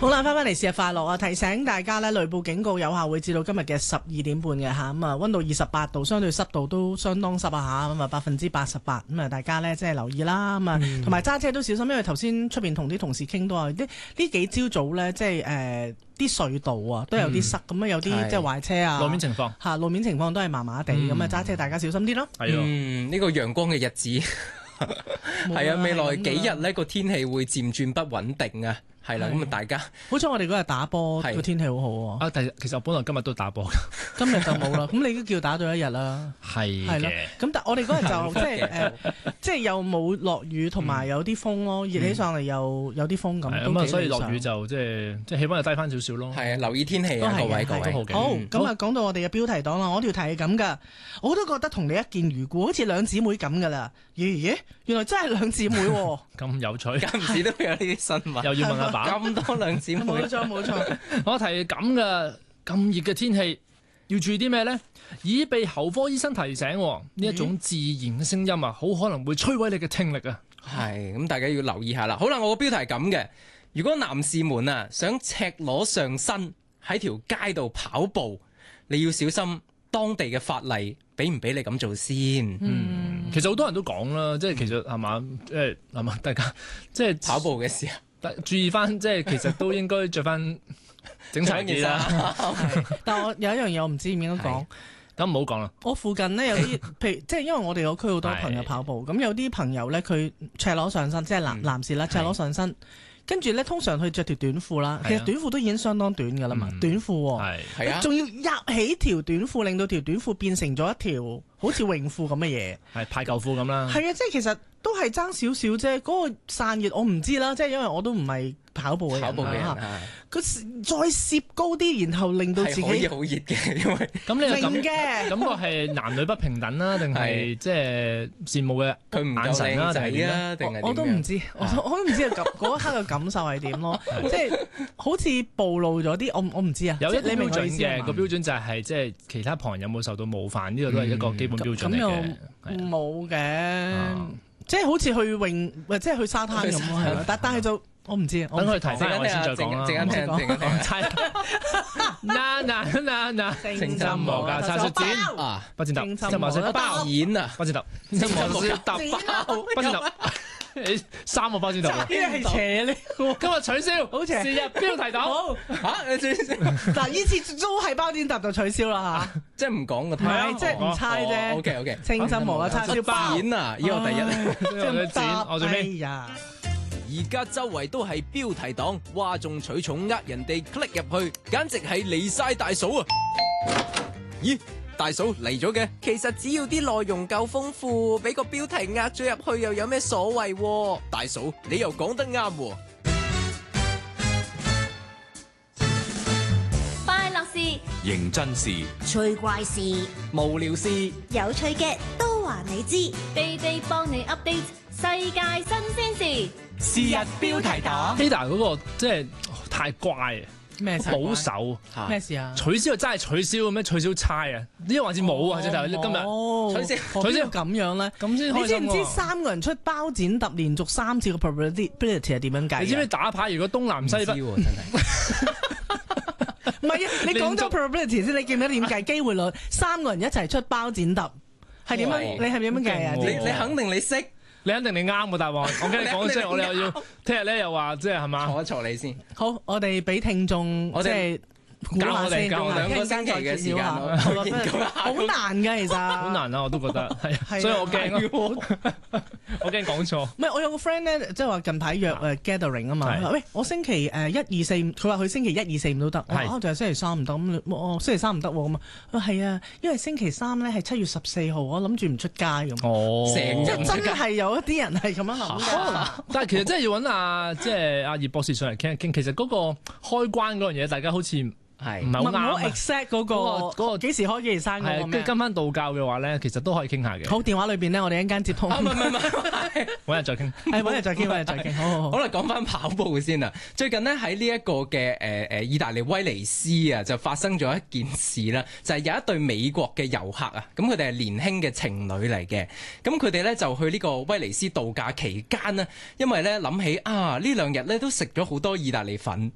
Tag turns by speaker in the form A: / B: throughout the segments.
A: 好啦，翻嚟試日快樂啊！提醒大家咧，雷暴警告有效會至到今日嘅12點半嘅吓，咁啊溫度28度，相對濕度都相當濕啊吓，咁啊88%，咁啊大家咧即係留意啦，咁啊同埋揸車都小心，因為頭先出邊同啲同事傾到啊，呢幾朝早咧即係啲隧道啊都有啲塞，咁啊有啲即係壞車啊，
B: 路面情況
A: 吓，路面情況都係麻麻地，咁啊揸車大家小心啲咯。
B: 係
C: 呢個陽光嘅日子係啊，未來幾日呢個天氣會漸轉不穩定啊。係啦，咁啊大家
A: 好彩我哋嗰日打波個天氣好好喎。
B: 啊，其實我本來今日都打波，
A: 今日就冇啦。咁你都叫打咗一日啦。係嘅。咁但我哋嗰日就即係又冇落雨，同埋有啲風咯，熱起上嚟又有啲風咁。
B: 咁啊，所以落雨就即係氣溫就低翻少少咯。
C: 係啊，留意天氣啊，各位。
A: 好，咁啊講到我哋嘅標題黨啦，我條題係咁噶，我都覺得同你一見如故，好似兩姊妹咁噶啦。咦？原來真係兩姊妹喎。
B: 咁有趣，
C: 間唔時都有呢啲新聞。
B: 又要問下
C: 咁多兩姊妹，
A: 冇錯。
B: 我提咁嘅咁熱嘅天氣，要注意啲咩呢？耳鼻喉科醫生提醒，呢一種自然嘅聲音啊，好可能會摧毀你嘅聽力啊。
C: 係，咁大家要留意下啦。好啦，我個標題係咁嘅：如果男士們啊想赤裸上身喺條街度跑步，你要小心當地嘅法例俾唔俾你咁做先。
B: 其實好多人都講啦，即係其實係嘛，係嘛，大家即係
C: 跑步嘅時候。
B: 注意翻，即係其實都應該着翻整齊啲啦。
A: 但我有一樣嘢我唔知點應該講，
B: 咁唔好講啦。
A: 我附近呢有啲，譬如即係因為我哋個區好多朋友跑步，咁有啲朋友咧佢赤裸上身，即係男士啦，赤裸上身，跟住咧通常佢着條短褲啦，其實短褲都已經相當短噶啦嘛，短褲
C: 係啊，
A: 仲要入起條短褲，令到條短褲變成咗一條好似泳褲咁嘅嘢，
B: 係排球褲咁啦。
A: 係啊，即係其實。都係爭少少啫，嗰個散熱我唔知啦，即係因為我都唔係跑步嘅人佢再攝高啲，然後令到自己
C: 可以好熱嘅，因為
A: 咁你明嘅
B: 感覺係男女不平等啦，定係即係羨慕嘅
C: 佢唔夠靚仔啊？定係
A: 我都唔知，我都唔知嗰一刻嘅感受係點咯，即係好似暴露咗啲，我唔知啊。
B: 有一啲標準嘅，個標準就係即係其他旁人有冇受到冒犯，呢個都係一個基本標準嚟嘅。
A: 咁又冇嘅。即係好似去泳，即係去沙灘咁咯，係咪？但係就我唔知，
B: 等佢提翻我先再講啦。
C: 陣間聽。
B: 清針磨架叉燒剪啊，不剪頭，清針磨石包剪啊，不剪頭，清針磨石包，不剪頭。3個包剪頭，
A: 呢個係邪呢？
B: 今日取消，好邪！是日標題黨。
A: 好嗱，呢次都係包剪揼就取消啦嚇，
C: 即係唔講個，
A: 唔係即係唔猜啫。
C: OK，
A: 清針磨架叉燒包
C: 剪啊！呢個第一，
B: 剪我最尾。
D: 而家周圍都係標題黨，嘩眾取寵呃人哋 click 入去，簡直係離晒大嫂啊！咦？大嫂嚟咗嘅，其實只要啲內容夠豐富，俾個標題呃咗入去又有咩所謂？大嫂，你又講得啱喎。
E: 快樂事、
F: 認真事、
E: 趣怪事、
C: 無聊事、
E: 有趣嘅都話你知，地地幫你 update 世界新鮮事。
F: 是日標題黨。
B: Ada 嗰個即係太怪啊！
A: 咩
B: 保守
A: 咩事啊？
B: 取消就真係取消嘅咩？取消差啊？呢個還是冇啊？即係今日取消
A: 咁樣咧？
B: 咁先開心喎！
A: 你知唔知3個人出包剪揼連續3次個 probability 係點樣計？
B: 你知唔知打牌如果東南西北？
C: 真係
A: 唔係啊！你講咗 probability 先，你記唔記得點計機會率？3個人一齊出包剪揼係點樣？你係點樣計啊？
C: 你肯定你識。
B: 你肯定你啱個答案，我跟你講聲，我哋又要聽日咧又話即係係嘛？
C: 坐一坐你先。
A: 好，我哋俾聽眾即係
B: 教我哋
C: 2個星期嘅時間，
A: 好難㗎其實。
B: 好難啊！我都覺得係，所以我驚我驚講錯。
A: 唔係，我有個 friend 咧，即係話近排約gathering 啊嘛。喂，我星期1、2、4，佢話佢星期1、2、4、5都得。就係星期3唔得咁。我星期3唔得喎咁啊。係啊，因為星期3咧係7月14號，我諗住唔出街咁。
B: 哦，
A: 真係有一啲人係咁樣諗㗎。
B: 但係其實真係要揾即係阿葉博士上嚟傾一傾。其實嗰個開關嗰樣嘢，大家好似係唔係好啱
A: exact 嗰個幾時開幾時閂嗰個咩？
B: 跟翻道教嘅話咧，其實都可以傾下嘅。
A: 好，電話裏邊咧，我哋一陣間接通。
C: 唔係，
B: 揾日再傾。
A: 揾日再傾。好
C: 啦，講翻跑步先啦。最近呢，喺呢一個嘅意大利威尼斯啊，就發生咗一件事啦，就係有一對美國嘅遊客啊，咁佢哋係年輕嘅情侶嚟嘅，咁佢哋咧就去呢個威尼斯度假期間呢，因為咧諗起呢2日咧都食咗好多意大利粉。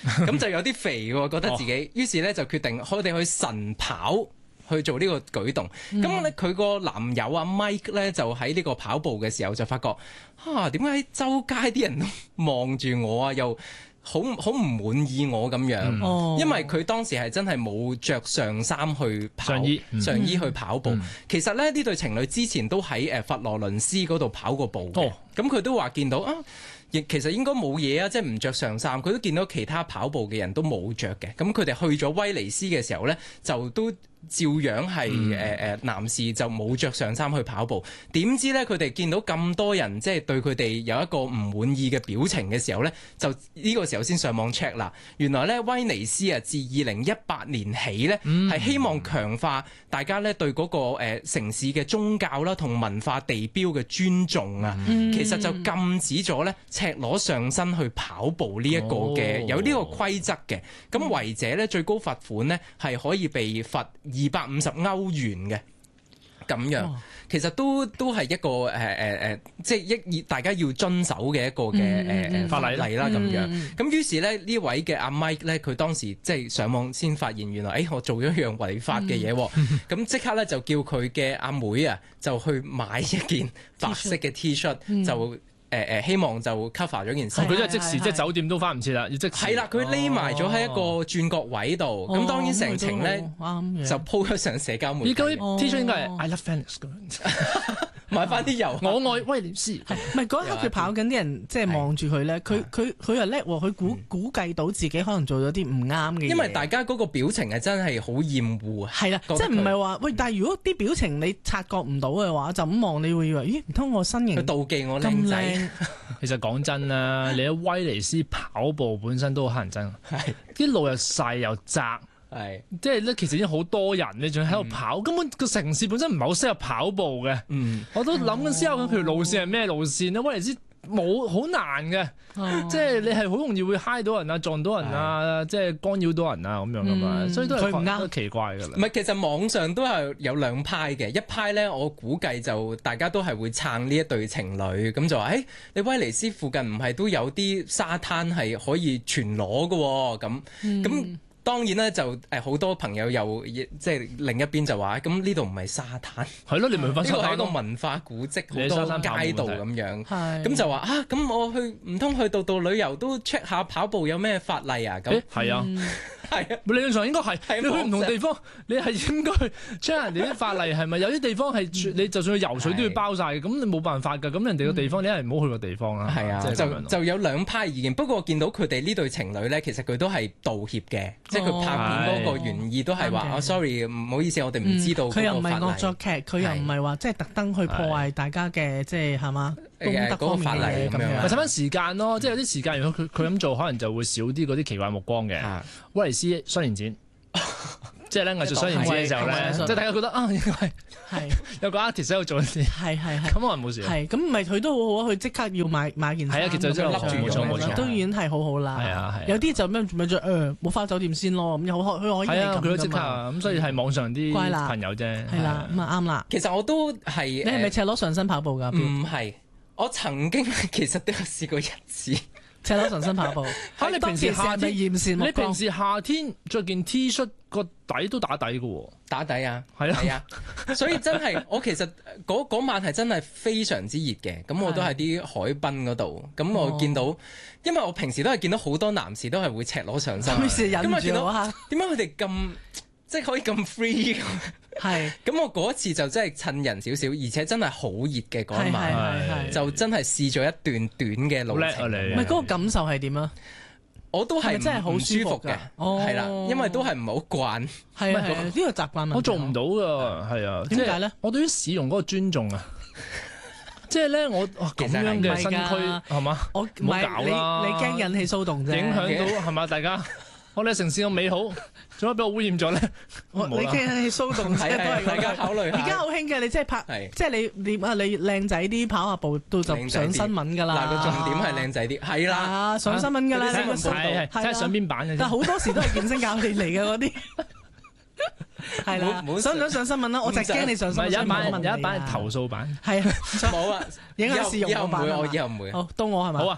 C: 咁就有啲肥喎，覺得自己，於是咧就決定我哋去晨跑。去做呢個舉動，咁咧佢個男友阿 Mike 咧就喺呢個跑步嘅時候就發覺，點解周街啲人都望住我啊，又好唔滿意我咁樣，因為佢當時係真係冇着上衫去跑，上衣去跑步。其實咧呢對情侶之前都喺佛羅倫斯嗰度跑過步嘅，咁佢都話見到亦其實應該冇嘢啊，即係唔着上衫，佢都見到其他跑步嘅人都冇着嘅。咁佢哋去咗威尼斯嘅時候咧，就都照樣係男士就冇着上衫去跑步。點知咧佢哋見到咁多人即係對佢哋有一個唔滿意嘅表情嘅時候咧，就呢個時候先上網 check 啦。原來咧威尼斯啊，自2018年起咧係希望強化大家咧對嗰個城市嘅宗教啦同文化地標嘅尊重啊。其實就禁止咗咧赤裸上身去跑步呢一個嘅有呢個規則嘅。咁違者咧最高罰款咧係可以被罰250歐元嘅咁樣。其實都係一個即係大家要遵守嘅一個嘅法例啦咁樣。咁於是咧呢位嘅阿 Mike 咧，佢當時即係上網先發現原來我做咗一樣違法嘅嘢喎。咁即刻咧就叫佢嘅阿妹啊，就去買一件白色嘅 T-shirt 就。希望就 cover 咗件事。
B: 佢真係即時即係酒店都翻唔切啦，要即時。係
C: 啦，佢匿埋咗喺一個轉角位度。咁當然成程咧就 po 咗上社交媒體。
B: 依家啲 T 恤應該係 I love Venice 咁樣，
C: 買翻啲油。
B: 我愛威廉斯。
A: 唔係嗰一刻佢跑緊啲人即係望住佢咧，佢又叻喎，佢估計到自己可能做咗啲唔啱嘅嘢。
C: 因為大家嗰個表情係真係好厭惡啊。
A: 係啦，即係唔係話喂，但係如果啲表情你察覺唔到嘅話，就咁望你會以為咦唔通我身形
C: 佢妒忌我靚仔。
B: 其實講真啦，你喺威尼斯跑步本身都好乞人憎，啲路又細又窄，即係咧其實已經好多人，你仲喺度跑，根本個城市本身唔係好適合跑步嘅。我都諗緊思考緊條路線係咩路線咧？威尼斯冇好難嘅，即係你係好容易會揩到人啊、撞到人啊、即係干擾到人啊咁樣噶嘛，所以都係奇怪㗎啦。
C: 唔係，其實網上都係有兩派嘅，一派咧我估計就大家都係會撐呢一對情侶，咁就話你威尼斯附近唔係都有啲沙灘係可以全裸㗎喎，咁。當然咧就好多朋友又即係另一邊就話咁呢度唔係沙灘，
B: 係咯，你咪翻沙灘咯。
C: 呢個係一個文化古蹟，好多街道咁樣，咁就話咁我去唔通去度旅遊都 check 下跑步有咩法例啊？咁
B: 係啊，係啊，理論上應該係你去唔同地方，你係應該 check 人哋啲法例係咪有啲地方係你就算去游水都要包晒嘅，咁你冇辦法㗎。咁人哋個地方你一係唔好去個地方啦。係啊，就有兩派意見。不過我見到佢哋呢對情侶咧，其實佢都係道歉嘅。即係佢拍片嗰個原意都係話sorry 唔好意思，我哋唔知道。佢又唔係惡作劇，佢又唔係話即係特登去破壞大家嘅即係係嘛公德方面嘅咁樣。咪睇翻時間咯，即係有啲時間如果佢咁做，可能就會少啲嗰啲奇怪目光嘅。威尼斯雙年展，即係咧藝術雙年展嘅時候咧，即係大家覺得應該係有個 artist 喺度做啲，係咁可能冇事。
A: 係咁唔係佢都好好，佢即刻要買件衫。
B: 係啊，其實真係笠住咗，
A: 都已經係好好啦。
B: 係啊，
A: 有啲就咩咪冇翻酒店先咯，咁又佢可以係咁。
B: 佢都即刻咁，所以係網上啲朋友啫。
A: 係啦，咁啱啦。
C: 其實我都係
A: 你係咪赤裸上身跑步㗎？
C: 唔係，我曾經其實都有試過一次。
A: 赤裸上身跑步，
B: 你平時夏天
A: 你
B: 平時夏天着件 T 恤個底都打底嘅喎，
C: 打底啊，
B: 係
C: 啊，所以真係我其實嗰晚係真係非常之熱嘅，咁我都喺啲海濱嗰度，咁我見到，因為我平時都係見到好多男士都係會赤裸上身，咁我見到點解佢哋咁即係可以咁 free
A: 係，
C: 咁我嗰一次就真係趁人少少，而且真係好熱嘅嗰一晚，就真係試咗一段短嘅路程。
A: 唔係嗰個感受係點啊？
C: 我都係
A: 真係好舒服嘅，
C: 係啦，因為都係唔係好慣。
A: 係呢個習慣問題。
B: 我做唔到㗎，係啊。
A: 點解咧？
B: 我對於市容嗰個尊重啊，即係咧我咁樣嘅身軀係嘛？我唔好搞啦，
A: 你驚引起騷動啫，
B: 影響到係嘛？大家。我哋城市咁美好，做乜俾我污染咗咧？
A: 你驚你騷動啫，都係
C: 大家考慮。
A: 而家好興嘅，你即係拍，即係你靚仔啲跑下步都就上新聞㗎啦。
C: 嗱，個重點係靚仔啲，係啦，
A: 上新聞㗎啦，
B: 呢個係睇下上邊版嘅。
A: 但好多時都係健身教練嚟嘅嗰啲。係啦，想唔想上新聞啦？我就係驚你上新聞。
B: 有一版係投訴版。
A: 係啊，
C: 冇啊，
A: 影下試用嗰版。
C: 我以後唔會。
A: 好，到我係咪？
B: 好啊。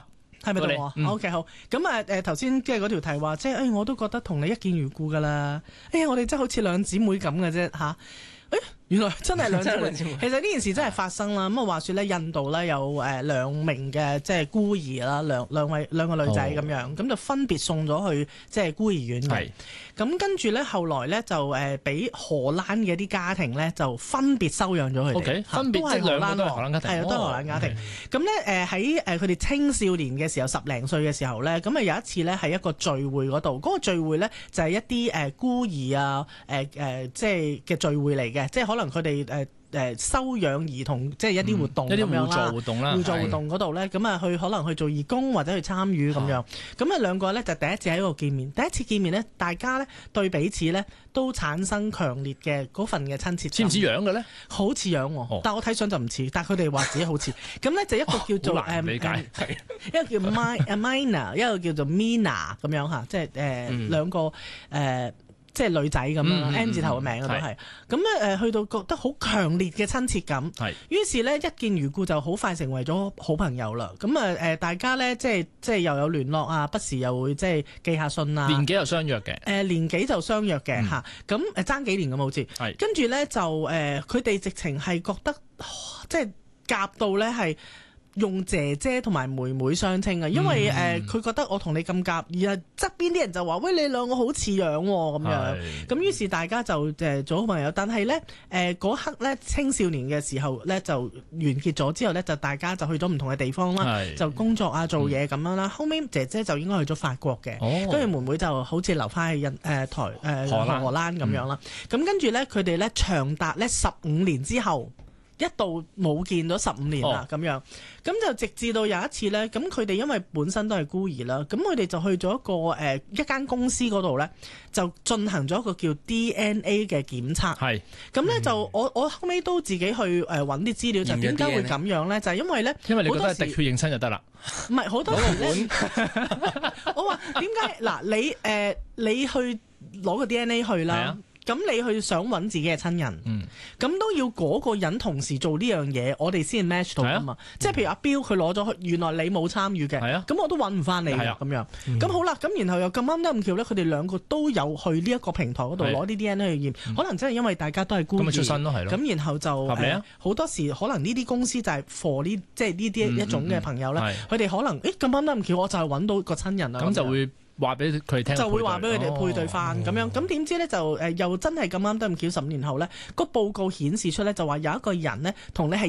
A: 係咪到我？OK 好。咁頭先即係嗰條題話，即係我都覺得同你一見如故㗎啦。我哋真係好似兩姊妹咁嘅啫嚇。原來真係兩姊妹。其實呢件事真係發生啦。咁啊話説咧，印度咧有2名嘅即係孤兒啦，兩個女仔咁樣，咁就分別送咗去即係孤兒院嘅。咁跟住咧，後來咧就俾荷蘭嘅啲家庭咧就分別收養咗佢哋。
B: OK， 分別即係兩個都係荷蘭家庭，
A: 係都係荷蘭家庭。咁咧喺佢哋青少年嘅時候，10零歲嘅時候咧，咁有一次咧喺一個聚會嗰度，嗰個聚會咧就係一啲孤兒啊即係嘅聚會嚟嘅，即係可能佢哋收養兒童，即係一啲活動咁樣啦，
B: 一啲互助活動啦，
A: 互助活動嗰度咧，咁啊可能去做義工或者去參與咁樣。咁啊兩個咧就第一次喺度見面，第一次見面咧，大家咧對彼此咧都產生強烈嘅嗰份嘅親切感。
B: 似唔似樣嘅咧？
A: 好似樣喎，但我睇相就唔似，但係佢哋話自己好似。咁咧就一個叫做
B: 理解，
A: 一個叫 Mina， 一個叫做 Mina 咁樣嚇，即係兩個即係女仔咁樣 M 字頭嘅名都係。咁咧去到覺得好強烈嘅親切感，於是咧一見如故就好快成為咗好朋友啦。咁大家咧即係又有聯絡啊，不時又會即係寄下信啊。
B: 年紀又相約嘅，
A: 年紀就相約嘅嚇。咁爭幾年咁好似，跟住咧就佢哋直情係覺得即係夾到咧係用姐姐同埋妹妹相稱啊，因為佢覺得我同你咁夾，而側邊啲人就話喂，你兩個好似樣喎咁樣，咁於是大家就做好朋友。但係咧嗰刻咧青少年嘅時候咧就完結咗之後咧，就大家就去咗唔同嘅地方啦，就工作啊做嘢咁樣啦。後尾姐姐就應該去咗法國嘅，跟住妹妹就好似留翻喺荷蘭咁樣啦。咁跟住咧佢哋咧長達咧15年之後。一度冇見咗15年啦，咁樣，咁就直至到有一次咧，咁佢哋因為本身都係孤兒啦，咁佢哋就去咗一間公司嗰度咧，就進行咗一個叫 DNA 嘅檢測。係，咁咧就我後尾都自己去揾啲資料，就點解會咁樣咧？就係因為咧，
B: 因為你覺得係滴血認親就得啦。
A: 唔係好多時咧，我話點解嗱你去攞個 DNA 去啦。咁你去想揾自己嘅親人，咁都要嗰個人同時做呢樣嘢，我哋先 match 到㗎嘛。即係譬如阿標佢攞咗去，原來你冇參與嘅，咁我都揾唔翻你咁樣。咁好啦，咁然後又咁啱得咁巧咧，佢哋兩個都有去呢一個平台嗰度攞啲 DNA 去驗，可能真係因為大家都係孤兒，
B: 出身咯，係咯。
A: 咁然後就好多時可能呢啲公司就係 for 呢即係呢啲一種嘅朋友咧，佢哋可能咁啱得咁巧，我就係揾到個親人啦。咁
B: 就會話俾佢聽，
A: 就會話俾佢哋配對翻咁樣。咁點知咧就又真係咁啱得咁巧，15年後咧個報告顯示出咧就話有一個人咧同你係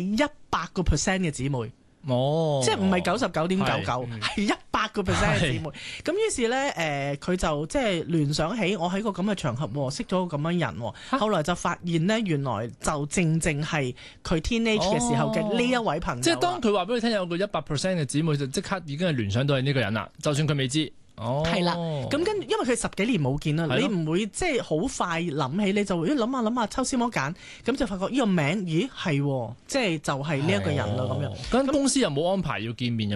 A: 100% 嘅姊妹。即係唔係99.99%，係100% 嘅姊妹。咁於是咧佢就即係聯想起我喺個咁嘅場合識咗個咁樣人，後來就發現咧原來就正係佢 teenage 嘅時候嘅呢一位朋友。
B: 即係當佢話俾佢聽有個100% 嘅姊妹，就即刻已經係聯想到係呢個人啦，就算佢未知。
A: 係啦，咁跟住因為佢10幾年冇見啦，你唔會即係好快諗起，你就會諗下抽絲剝繭，咁就發覺呢個名，咦係，即係就係呢一個人啦咁樣。
B: 間公司又冇安排要見面。